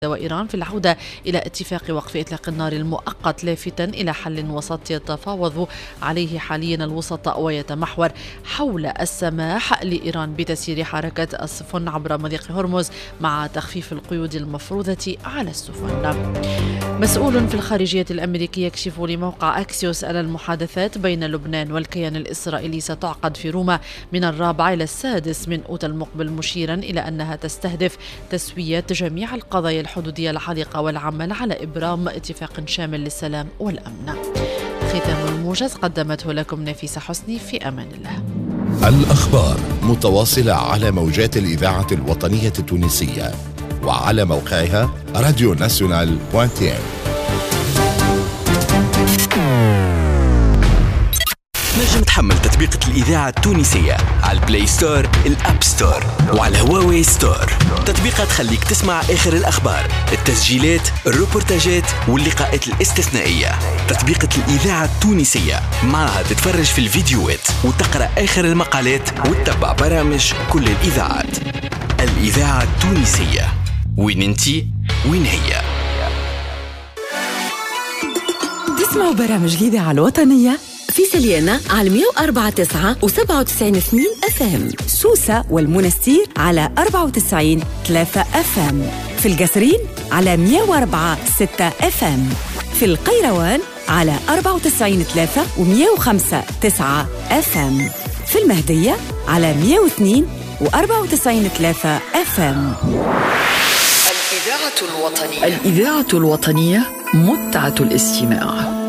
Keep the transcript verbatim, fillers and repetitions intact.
وإيران في العودة إلى اتفاق وقف إطلاق النار المؤقت، لافتاً إلى حل وسط يتفاوض عليه حالياً الوسطاء ويتمحور حول السماح لإيران بتسيير حركة السفن عبر مضيق هرمز مع تخفيف القيود المفروضة على السفن. مسؤول في الخارجية الأمريكية يكشف لموقع أكسيوس أن المحادثات بين لبنان والكيان الإسرائيلي ستعقد في روما من الرابع إلى السادس من أوت المقبل، مشيراً إلى أنها تستهدف تسوية جميع القضايا الحدودية العالقة والعمل على إبرام اتفاق شامل للسلام والأمن. ختام الموجز قدمته لكم نفيسة حسني، في أمان الله. الأخبار متواصلة على موجات الإذاعة الوطنية التونسية وعلى موقعها راديو ناسيونال دوت تي. نجم تحمل تطبيقة الإذاعة التونسية على البلاي ستور، الأب ستور، وعلى الهواوي ستور. تطبيقات تخليك تسمع آخر الأخبار، التسجيلات، الروبورتاجات واللقاءات الاستثنائية. تطبيقة الإذاعة التونسية معها تتفرج في الفيديوهات وتقرأ آخر المقالات وتتبع برامج كل الإذاعات. الإذاعة التونسية، وين انتي وين هي. تسمعوا برامج الإذاعة الوطنية في سليانة على مية وأربعة تسعة وسبعة وتسعين اثنين اف ام، سوسة والمنستير على أربعة وتسعين ثلاثة اف ام، في القصرين على مية وأربعة ستة اف ام، في القيروان على أربعة وتسعين ثلاثة ومية وخمسة تسعة اف ام، في المهدية على مية واثنين وأربعة وتسعين ثلاثة اف ام. الإذاعة الوطنية. الإذاعة الوطنية، متعة الاستماع.